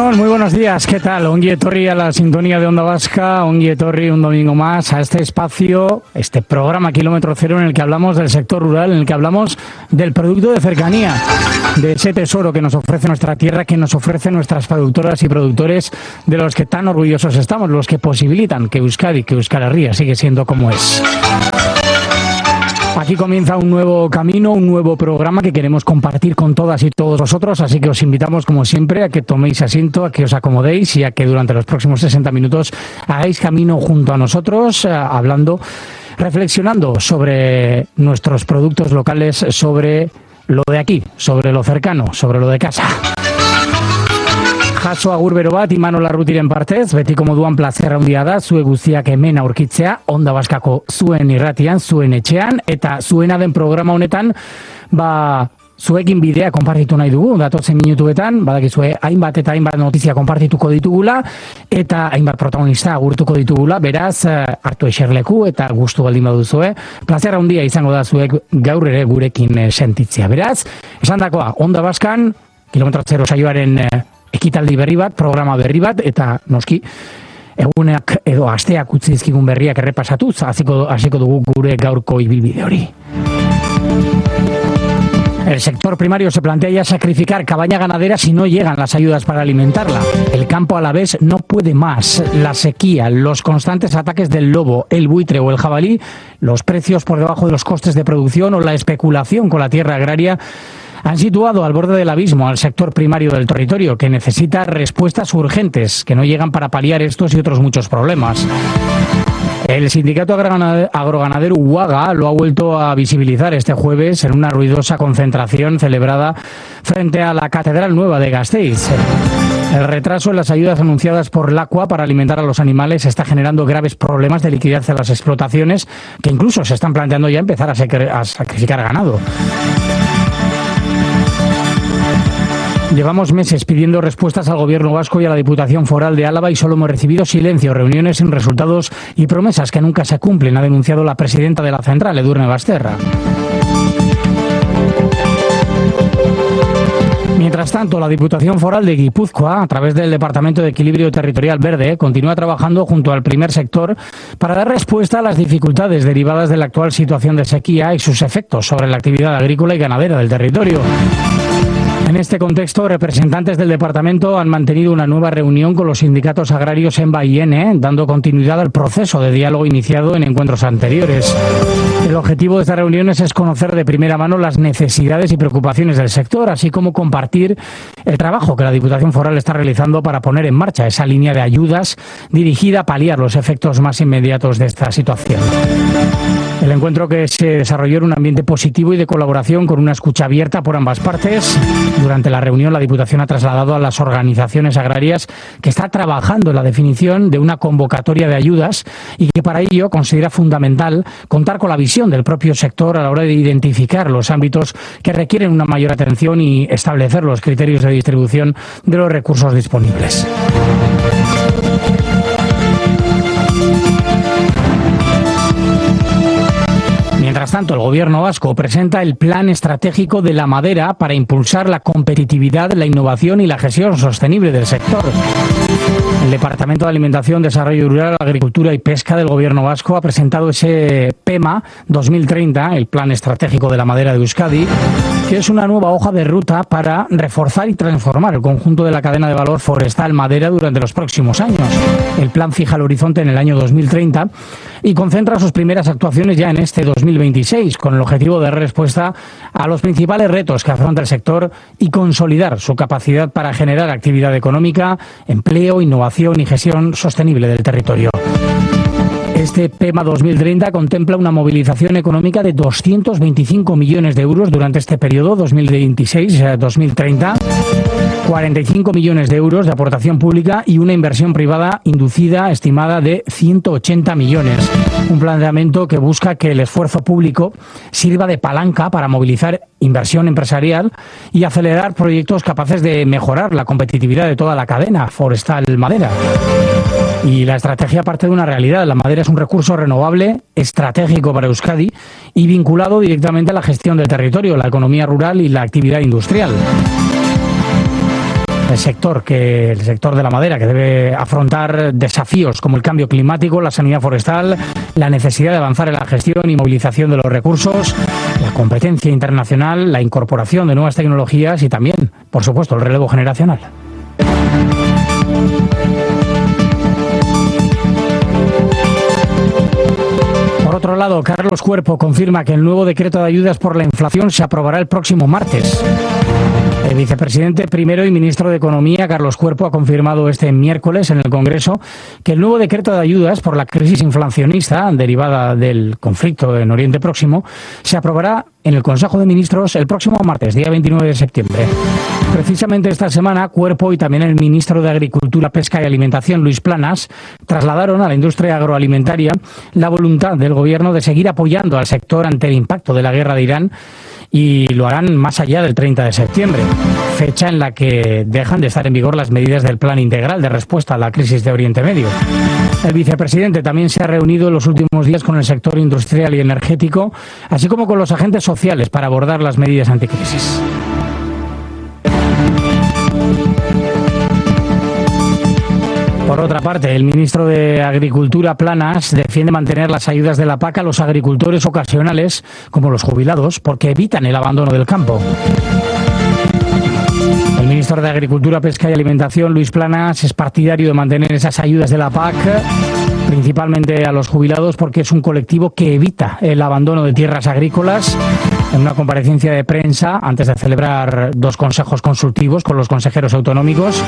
Egunon, muy buenos días, ¿qué tal? Ongi etorri a la sintonía de Onda Vasca, ongi etorri un domingo más a este espacio, este programa Kilómetro Cero en el que hablamos del sector rural, en el que hablamos del producto de cercanía, de ese tesoro que nos ofrece nuestra tierra, que nos ofrecen nuestras productoras y productores, de los que tan orgullosos estamos, los que posibilitan que Euskadi, que Euskal Herria sigue siendo como es. Aquí comienza un nuevo camino, un nuevo programa que queremos compartir con todas y todos vosotros, así que os invitamos, como siempre, a que toméis asiento, a que os acomodéis y a que durante los próximos 60 minutos hagáis camino junto a nosotros, hablando, reflexionando sobre nuestros productos locales, sobre lo de aquí, sobre lo cercano, sobre lo de casa. Jaso agur bero bat, Imanol Arrutiren partez, betiko moduan plazerra handia da, zue guztiak hemen aurkitzea, Onda Baskako zuen irratian, zuen etxean, eta zuena den programa honetan, zuekin bidea konpartitu nahi dugu, datotzen minutuetan, badakizue hainbat eta hainbat notizia konpartituko ditugula, eta hainbat protagonista agurtuko ditugula, beraz, hartu eserleku eta gustu baldin baduzue, plazerra handia izango da zuek gaur ere gurekin sentitzea. Beraz, esandakoa, Onda Baskan, Kilometro Zero saioaren ekitaldi berri bat, programa berri bat, eta noski, eguneak edo asteak utzi dizkigun berriak errepasatuz, hasiko dugu gure gaurko ibilbide hori. El sector primario se plantea ya sacrificar cabaña ganadera si no llegan las ayudas para alimentarla. El campo alavés no puede más. La sequía, los constantes ataques del lobo, el buitre o el jabalí, los precios por debajo de los costes de producción o la especulación con la tierra agraria han situado al borde del abismo al sector primario del territorio, que necesita respuestas urgentes que no llegan para paliar estos y otros muchos problemas. El sindicato agroganadero UAGA lo ha vuelto a visibilizar este jueves en una ruidosa concentración celebrada frente a la Catedral Nueva de Gasteiz. El retraso en las ayudas anunciadas por LACUA para alimentar a los animales está generando graves problemas de liquidez en las explotaciones, que incluso se están planteando ya empezar a sacrificar ganado. Llevamos meses pidiendo respuestas al Gobierno vasco y a la Diputación Foral de Álava y solo hemos recibido silencio, reuniones sin resultados y promesas que nunca se cumplen, ha denunciado la presidenta de la central, Edurne Basterra. Mientras tanto, la Diputación Foral de Guipúzcoa, a través del Departamento de Equilibrio Territorial Verde, continúa trabajando junto al primer sector para dar respuesta a las dificultades derivadas de la actual situación de sequía y sus efectos sobre la actividad agrícola y ganadera del territorio. En este contexto, representantes del departamento han mantenido una nueva reunión con los sindicatos agrarios ENBA y ENE, dando continuidad al proceso de diálogo iniciado en encuentros anteriores. El objetivo de estas reuniones es conocer de primera mano las necesidades y preocupaciones del sector, así como compartir el trabajo que la Diputación Foral está realizando para poner en marcha esa línea de ayudas dirigida a paliar los efectos más inmediatos de esta situación. El encuentro, que se desarrolló en un ambiente positivo y de colaboración con una escucha abierta por ambas partes. Durante la reunión, la Diputación ha trasladado a las organizaciones agrarias que está trabajando en la definición de una convocatoria de ayudas y que para ello considera fundamental contar con la visión del propio sector a la hora de identificar los ámbitos que requieren una mayor atención y establecer los criterios de distribución de los recursos disponibles. Mientras tanto, el Gobierno vasco presenta el Plan Estratégico de la Madera para impulsar la competitividad, la innovación y la gestión sostenible del sector. El Departamento de Alimentación, Desarrollo Rural, Agricultura y Pesca del Gobierno vasco ha presentado ese PEMA 2030, el Plan Estratégico de la Madera de Euskadi, que es una nueva hoja de ruta para reforzar y transformar el conjunto de la cadena de valor forestal madera durante los próximos años. El plan fija el horizonte en el año 2030 y concentra sus primeras actuaciones ya en este 2026, con el objetivo de dar respuesta a los principales retos que afronta el sector y consolidar su capacidad para generar actividad económica, empleo, innovación y gestión sostenible del territorio. Este PEMA 2030 contempla una movilización económica de 225 millones de euros durante este periodo 2026-2030, 45 millones de euros de aportación pública y una inversión privada inducida estimada de 180 millones. Un planteamiento que busca que el esfuerzo público sirva de palanca para movilizar inversión empresarial y acelerar proyectos capaces de mejorar la competitividad de toda la cadena forestal madera. Y la estrategia parte de una realidad. La madera es un recurso renovable, estratégico para Euskadi y vinculado directamente a la gestión del territorio, la economía rural y la actividad industrial. el sector de la madera, que debe afrontar desafíos como el cambio climático, la sanidad forestal, la necesidad de avanzar en la gestión y movilización de los recursos, la competencia internacional, la incorporación de nuevas tecnologías y también, por supuesto, el relevo generacional. Por otro lado, Carlos Cuerpo confirma que el nuevo decreto de ayudas por la inflación se aprobará el próximo martes. El vicepresidente primero y ministro de Economía, Carlos Cuerpo, ha confirmado este miércoles en el Congreso que el nuevo decreto de ayudas por la crisis inflacionista derivada del conflicto en Oriente Próximo se aprobará en el Consejo de Ministros el próximo martes, día 29 de septiembre. Precisamente esta semana, Cuerpo y también el ministro de Agricultura, Pesca y Alimentación, Luis Planas, trasladaron a la industria agroalimentaria la voluntad del Gobierno de seguir apoyando al sector ante el impacto de la guerra de Irán, y lo harán más allá del 30 de septiembre, fecha en la que dejan de estar en vigor las medidas del Plan Integral de Respuesta a la Crisis de Oriente Medio. El vicepresidente también se ha reunido en los últimos días con el sector industrial y energético, así como con los agentes sociales para abordar las medidas anticrisis. Por otra parte, el ministro de Agricultura, Planas, defiende mantener las ayudas de la PAC a los agricultores ocasionales, como los jubilados, porque evitan el abandono del campo. El ministro de Agricultura, Pesca y Alimentación, Luis Planas, es partidario de mantener esas ayudas de la PAC, principalmente a los jubilados, porque es un colectivo que evita el abandono de tierras agrícolas. En una comparecencia de prensa, antes de celebrar 2 consejos consultivos con los consejeros autonómicos,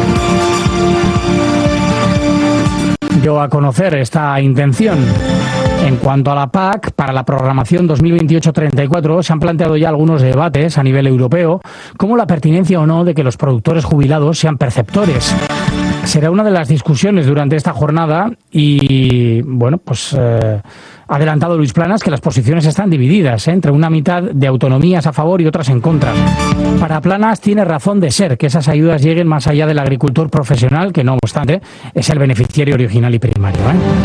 dio a conocer esta intención. En cuanto a la PAC, para la programación 2028-34 se han planteado ya algunos debates a nivel europeo, como la pertinencia o no de que los productores jubilados sean perceptores. Será una de las discusiones durante esta jornada y, bueno, pues ha adelantado Luis Planas que las posiciones están divididas, entre una mitad de autonomías a favor y otras en contra. Para Planas tiene razón de ser que esas ayudas lleguen más allá del agricultor profesional, que no obstante es el beneficiario original y primario,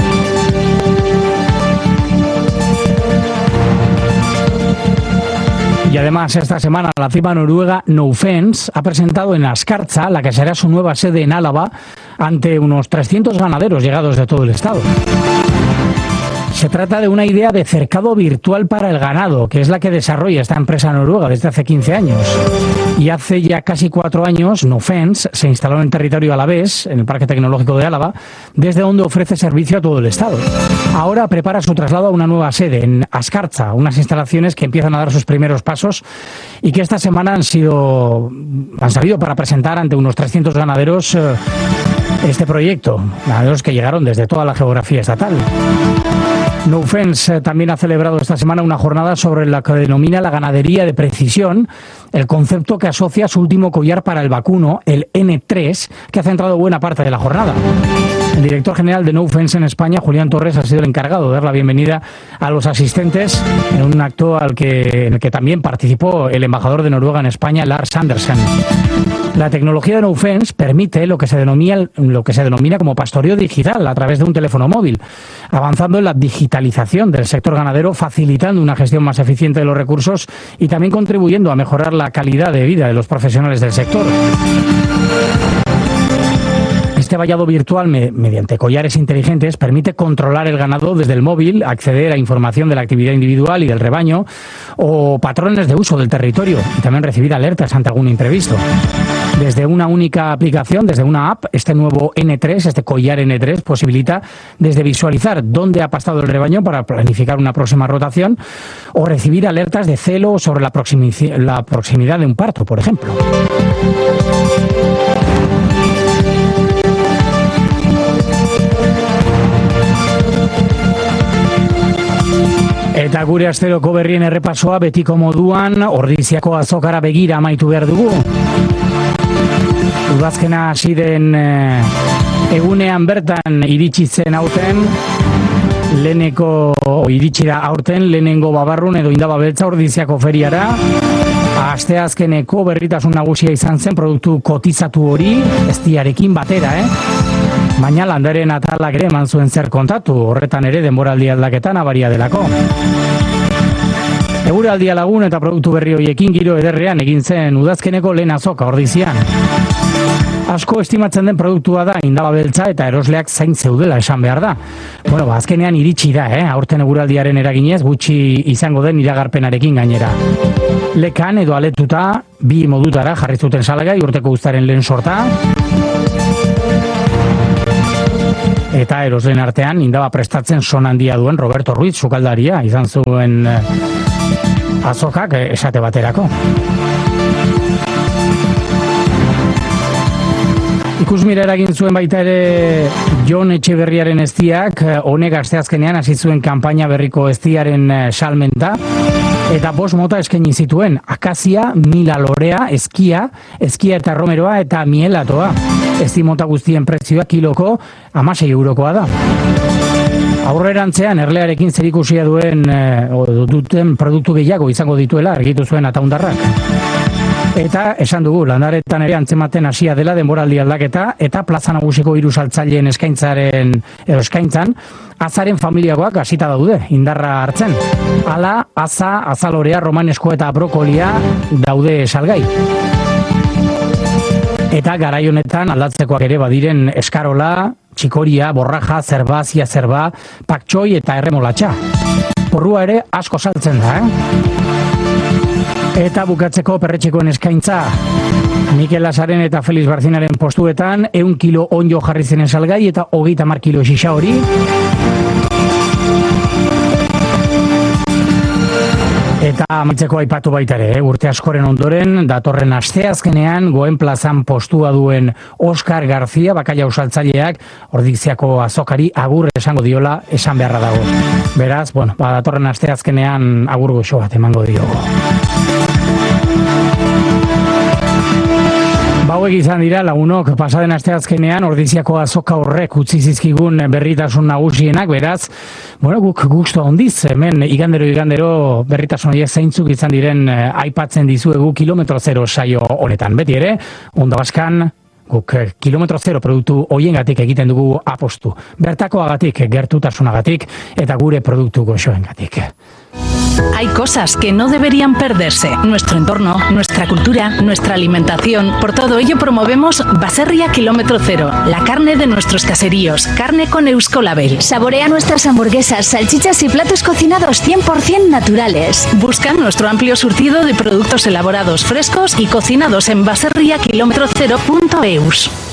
Y además, esta semana la firma noruega Nofence ha presentado en Askartza la que será su nueva sede en Álava ante unos 300 ganaderos llegados de todo el estado. Se trata de una idea de cercado virtual para el ganado, que es la que desarrolla esta empresa noruega desde hace 15 años. Y hace ya casi 4 años, Nofence se instaló en el territorio alavés, en el Parque Tecnológico de Álava, desde donde ofrece servicio a todo el estado. Ahora prepara su traslado a una nueva sede, en Askartza, unas instalaciones que empiezan a dar sus primeros pasos y que esta semana han salido para presentar ante unos 300 ganaderos este proyecto, ganaderos que llegaron desde toda la geografía estatal. Nofence también ha celebrado esta semana una jornada sobre la que denomina la ganadería de precisión, el concepto que asocia a su último collar para el vacuno, el N3, que ha centrado buena parte de la jornada. El director general de Nofence en España, Julián Torres, ha sido el encargado de dar la bienvenida a los asistentes en un acto en el que también participó el embajador de Noruega en España, Lars Andersen. La tecnología de Nofence permite lo que se denomina como pastoreo digital a través de un teléfono móvil, avanzando en la digitalización del sector ganadero, facilitando una gestión más eficiente de los recursos y también contribuyendo a mejorar la calidad de vida de los profesionales del sector. Este vallado virtual, mediante collares inteligentes, permite controlar el ganado desde el móvil, acceder a información de la actividad individual y del rebaño o patrones de uso del territorio y también recibir alertas ante algún imprevisto. Desde una única aplicación, desde una app, este nuevo N3, este collar N3, posibilita desde visualizar dónde ha pastado el rebaño para planificar una próxima rotación o recibir alertas de celo sobre la proximidad de un parto, por ejemplo. Eta gure asteroko berrien errepasoa betiko moduan Ordiziako azokara begira amaitu behar dugu. Udazkena hasi den egunean bertan iritsi zen aurten, iritsi da aurten lehenengo babarrun edo indaba beltza Ordiziako feriara. Asteazkeneko berritasun nagusia izan zen produktu kotizatu hori, eztiarekin batera, Baina landaren atalak ere eman zuen zer kontatu, horretan ere denboraldi aldaketan abaria delako. Eguraldia lagun eta produktu berri horiekin giro ederrean egin zen udazkeneko lehen azoka Ordizian. Asko estimatzen den produktua da indaba beltza eta erosleak zain zeudela esan behar da. Bueno, azkenean iritsi da, aurten eguraldiaren eraginez gutxi izango den iragarpenarekin gainera. Lekan edo aletuta, bi modutara jarri zuten salgai urteko uztaren lehen sorta. Eta erosleen artean indaba prestatzen son handia duen Roberto Ruiz sukaldaria izan zuen azokak esate baterako. Ikusmira eragin zuen baita ere Jon Etxeberriaren eztiak, honek asteazkenean hasi zuen kanpaina berriko eztiaren salmenta, eta 5 mota eskaini zituen, akazia, mila lorea, eskia eta romeroa eta mielatoa. Ezti mota guztien prezioa kiloko 16 eurokoa da. Aurrerantzean erlearekin zerikusia duten produktu gehiago izango dituela argitu zuen Ataundarrak. Eta esan dugu, landaretan ere antzematen hasia dela denboraldi aldaketa eta plaza nagusiko 3 saltzaileen eskaintzan azaren familiakoak hasita daude indarra hartzen. Hala, azalorea, romanesko eta brokolia daude salgai. Eta garai honetan aldatzekoak ere badiren eskarola, txikoria, borraja, zerba, zerba, paktxoi eta erremolatxa. Porrua ere asko saltzen da, Eta bukatzeko perretxekoen eskaintza. Mikel Lasaren eta Felix Barcinaren postuetan 100 kilo onjo jarri zen salgai eta 30 kilo xixa hori. Eta amaitzeko aipatu baita ere, urte askoren ondoren, datorren asteazkenean Goen plazan postua duen Oscar García bakaila usaltzaileak Ordizziako azokari agur esango diola esan beharra dago. Beraz, datorren asteazkenean agur goxo bat emango diogo. Hauek izan dira lagunok pasaden asteazkenean Ordizziako azoka horrek utzi zizkigun berritasun nagusienak, beraz, guk gustu handiz hemen igandero berritasun horiek zeintzuk izan diren aipatzen dizuegu Kilometro Zero saio honetan. Beti ere, Onda Baskan guk Kilometro Zero produktu hoiengatik egiten dugu apostu. Bertakoagatik, gertutasunagatik eta gure produktu goxoengatik. Hay cosas que no deberían perderse. Nuestro entorno, nuestra cultura, nuestra alimentación. Por todo ello promovemos Baserria Kilómetro Cero, la carne de nuestros caseríos, carne con Euskolabel. Saborea nuestras hamburguesas, salchichas y platos cocinados 100% naturales. Busca nuestro amplio surtido de productos elaborados frescos y cocinados en baserriakilometrocero.eus.